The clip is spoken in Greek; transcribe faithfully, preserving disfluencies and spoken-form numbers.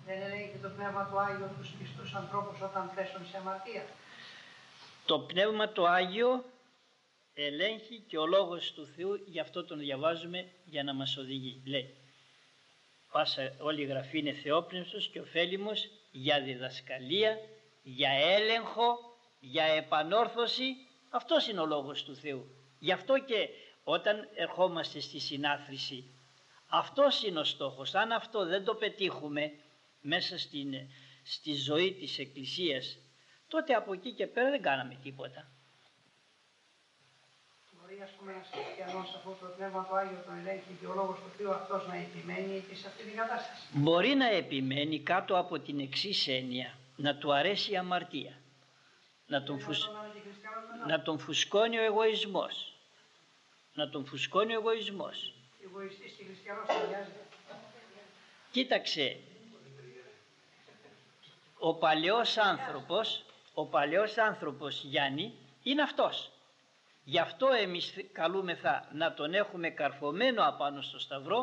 Δεν ελέγχει το Πνεύμα του Άγιο τους πιστούς ανθρώπους όταν πέσουν σε αμαρτία? Το Πνεύμα το Άγιο ελέγχει και ο Λόγος του Θεού, γι' αυτό τον διαβάζουμε για να μας οδηγεί. Λέει, πάσα όλη η Γραφή είναι θεόπνευστος και ωφέλιμος για διδασκαλία, για έλεγχο, για επανόρθωση. Αυτός είναι ο Λόγος του Θεού. Γι' αυτό και όταν ερχόμαστε στη συνάθρηση, αυτός είναι ο στόχος. Αν αυτό δεν το πετύχουμε μέσα στην, στη ζωή της Εκκλησίας, τότε από εκεί και πέρα δεν κάναμε τίποτα. Μπορεί, ας πούμε, ένας χριστιανός, αφού το Πνεύμα του Άγιο τον ελέγχει και ο Λόγος του Θεού, αυτός να επιμένει και σε αυτή την κατάσταση? Μπορεί να επιμένει κάτω από την εξής έννοια, να του αρέσει η αμαρτία, να τον, φουσ... να τον φουσκώνει ο εγωισμός, να τον φουσκώνει ο εγωισμός. Εγωιστής και χριστιανός ταιριάζεται? Κοίταξε, ο παλαιός άνθρωπος, ο παλαιός άνθρωπος Γιάννη είναι αυτός. Γι' αυτό εμείς καλούμεθα να τον έχουμε καρφωμένο απάνω στο σταυρό